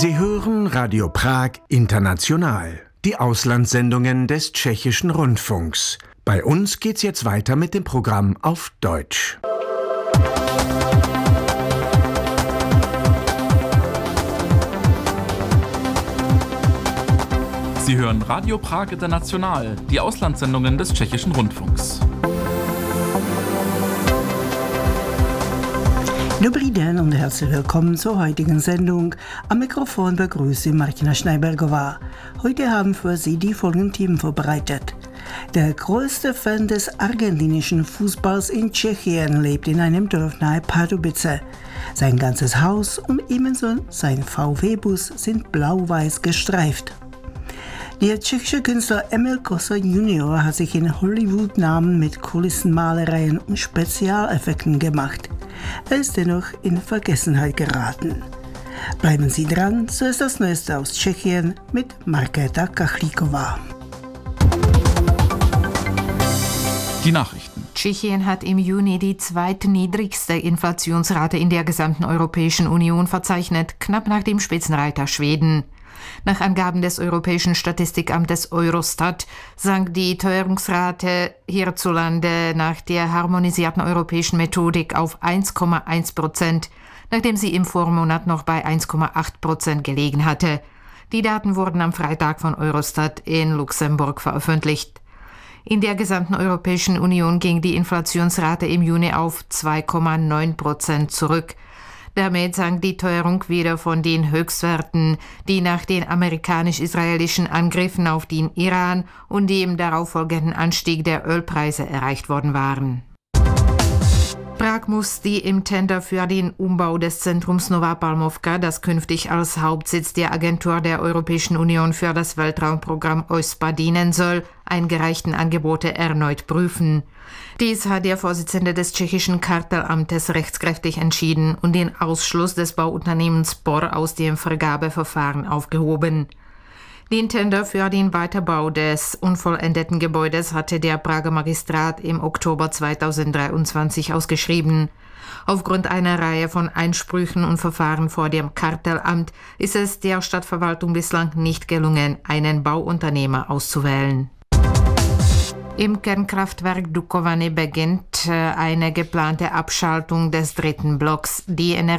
Sie hören Radio Prag International, die Auslandssendungen des Tschechischen Rundfunks. Bei uns geht's jetzt weiter mit dem Programm auf Deutsch. Sie hören Radio Prag International, die Auslandssendungen des Tschechischen Rundfunks. Dobrý den und herzlich willkommen zur heutigen Sendung. Am Mikrofon begrüßt Sie Martina Schneibergová. Heute haben für Sie die folgenden Themen vorbereitet. Der größte Fan des argentinischen Fußballs in Tschechien lebt in einem Dorf nahe Pardubice. Sein ganzes Haus und ebenso sein VW-Bus sind blau-weiß gestreift. Der tschechische Künstler Emil Kosser Jr. hat sich in Hollywood Namen mit Kulissenmalereien und Spezialeffekten gemacht. Er ist dennoch in Vergessenheit geraten. Bleiben Sie dran, so ist das Neueste aus Tschechien mit Markéta Kachlíková. Die Nachrichten. Tschechien hat im Juni die zweitniedrigste Inflationsrate in der gesamten Europäischen Union verzeichnet, knapp nach dem Spitzenreiter Schweden. Nach Angaben des Europäischen Statistikamtes Eurostat sank die Teuerungsrate hierzulande nach der harmonisierten europäischen Methodik auf 1,1%, nachdem sie im Vormonat noch bei 1,8% gelegen hatte. Die Daten wurden am Freitag von Eurostat in Luxemburg veröffentlicht. In der gesamten Europäischen Union ging die Inflationsrate im Juni auf 2,9% zurück. Damit sank die Teuerung wieder von den Höchstwerten, die nach den amerikanisch-israelischen Angriffen auf den Iran und dem darauffolgenden Anstieg der Ölpreise erreicht worden waren. Prag muss die im Tender für den Umbau des Zentrums Nová Palmovka, das künftig als Hauptsitz der Agentur der Europäischen Union für das Weltraumprogramm OSPA dienen soll, eingereichten Angebote erneut prüfen. Dies hat der Vorsitzende des tschechischen Kartellamtes rechtskräftig entschieden und den Ausschluss des Bauunternehmens BOR aus dem Vergabeverfahren aufgehoben. Den Tender für den Weiterbau des unvollendeten Gebäudes hatte der Prager Magistrat im Oktober 2023 ausgeschrieben. Aufgrund einer Reihe von Einsprüchen und Verfahren vor dem Kartellamt ist es der Stadtverwaltung bislang nicht gelungen, einen Bauunternehmer auszuwählen. Im Kernkraftwerk Dukovany beginnt eine geplante Abschaltung des dritten Blocks. Die